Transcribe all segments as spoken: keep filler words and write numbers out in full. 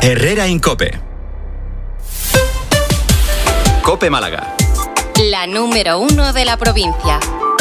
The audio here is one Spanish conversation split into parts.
Herrera en COPE. COPE Málaga. La número uno de la provincia.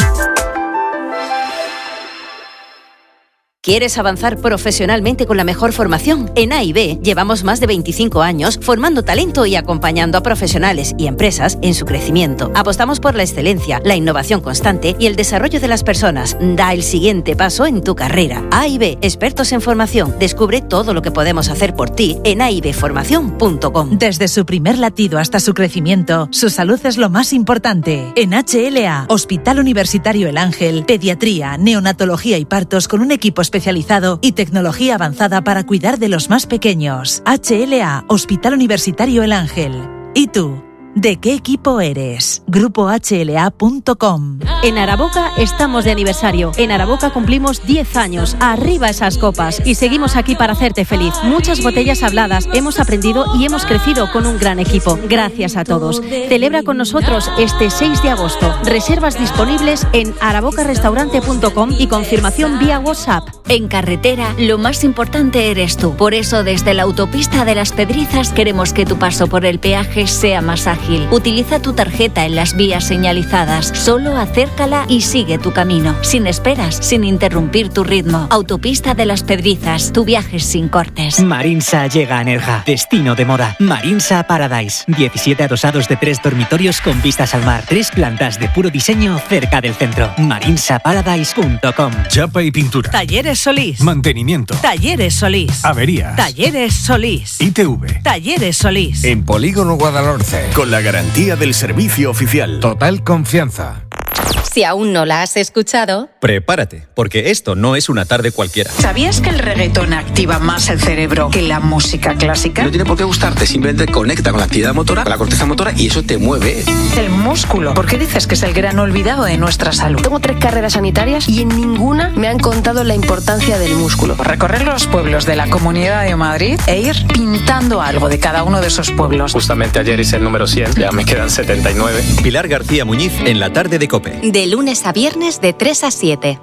¿Quieres avanzar profesionalmente con la mejor formación? En A y B llevamos más de veinticinco años formando talento y acompañando a profesionales y empresas en su crecimiento. Apostamos por la excelencia, la innovación constante y el desarrollo de las personas. Da el siguiente paso en tu carrera. A y B, expertos en formación. Descubre todo lo que podemos hacer por ti en a y b formación punto com. Desde su primer latido hasta su crecimiento, su salud es lo más importante. En H L A, Hospital Universitario El Ángel, pediatría, neonatología y partos con un equipo especializado y tecnología avanzada para cuidar de los más pequeños. H L A, Hospital Universitario El Ángel. ¿Y tú? ¿De qué equipo eres? grupo h l a punto com. En Araboca estamos de aniversario. En Araboca cumplimos diez años. Arriba esas copas. Y seguimos aquí para hacerte feliz. Muchas botellas habladas. Hemos aprendido y hemos crecido con un gran equipo. Gracias a todos. Celebra con nosotros este seis de agosto. Reservas disponibles en araboca restaurante punto com y confirmación vía WhatsApp. En carretera, lo más importante eres tú. Por eso, desde la autopista de Las Pedrizas queremos que tu paso por el peaje sea más ágil. Utiliza tu tarjeta en las vías señalizadas. Solo acércala y sigue tu camino. Sin esperas, sin interrumpir tu ritmo. Autopista de Las Pedrizas. Tu viaje sin cortes. Marinsa llega a Nerja. Destino de moda. Marinsa Paradise. diecisiete adosados de tres dormitorios con vistas al mar. Tres plantas de puro diseño cerca del centro. marinsa paradise punto com. Chapa y pintura. Talleres Solís. Mantenimiento. Talleres Solís. Averías. Talleres Solís. I T V. Talleres Solís. En Polígono Guadalhorce. Con la garantía del servicio oficial. Total confianza. Si aún no la has escuchado, prepárate, porque esto no es una tarde cualquiera. ¿Sabías que el reggaetón activa más el cerebro que la música clásica? No tiene por qué gustarte, simplemente conecta con la actividad motora, con la corteza motora y eso te mueve. El músculo. ¿Por qué dices que es el gran olvidado de nuestra salud? Tengo tres carreras sanitarias y en ninguna me han contado la importancia del músculo. Recorrer los pueblos de la Comunidad de Madrid e ir pintando algo de cada uno de esos pueblos. Justamente ayer hice el número cien, ya me quedan setenta y nueve. Pilar García Muñiz en la tarde de COPE. De lunes a viernes de tres a siete.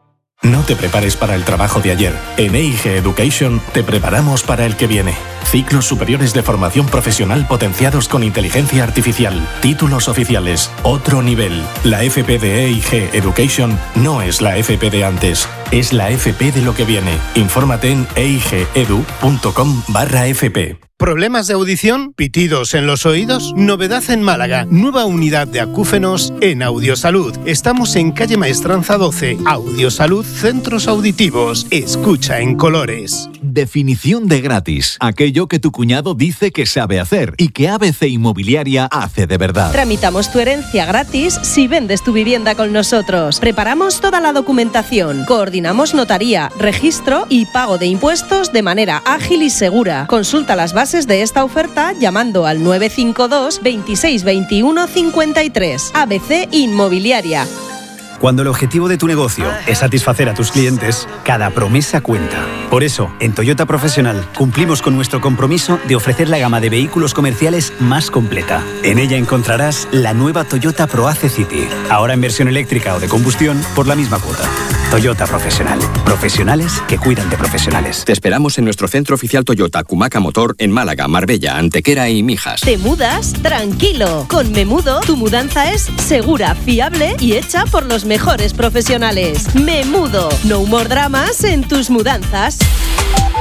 No te prepares para el trabajo de ayer. En E I G Education te preparamos para el que viene. Ciclos superiores de formación profesional potenciados con inteligencia artificial. Títulos oficiales. Otro nivel. La F P de E I G Education no es la F P de antes. Es la F P de lo que viene. Infórmate en eigedu punto com barra F P. ¿Problemas de audición? ¿Pitidos en los oídos? Novedad en Málaga. Nueva unidad de acúfenos en Audiosalud. Estamos en calle Maestranza doce. Audiosalud Centros Auditivos. Escucha en colores. Definición de gratis. Aquello que tu cuñado dice que sabe hacer y que A B C Inmobiliaria hace de verdad. Tramitamos tu herencia gratis si vendes tu vivienda con nosotros. Preparamos toda la documentación. Coordinamos notaría, registro y pago de impuestos de manera ágil y segura. Consulta las bases de esta oferta llamando al nueve cinco dos, veintiséis veintiuno cincuenta y tres. A B C Inmobiliaria. Cuando el objetivo de tu negocio es satisfacer a tus clientes, cada promesa cuenta. Por eso, en Toyota Profesional cumplimos con nuestro compromiso de ofrecer la gama de vehículos comerciales más completa. En ella encontrarás la nueva Toyota ProAce City, ahora en versión eléctrica o de combustión por la misma cuota. Toyota Profesional. Profesionales que cuidan de profesionales. Te esperamos en nuestro centro oficial Toyota Cumaca Motor en Málaga, Marbella, Antequera y Mijas. ¿Te mudas? Tranquilo. Con Memudo, tu mudanza es segura, fiable y hecha por los mejores profesionales. Memudo. No more dramas en tus mudanzas.